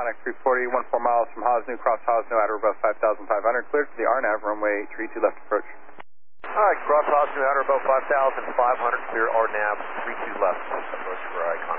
Onyx 340, 14 miles from Hosnu, cross Hosnu, outer above 5,500, cleared for the RNAV, runway 32 left approach. Alright, cross Hosnu, outer above 5,500, clear RNAV, 32 left, approach for Icon.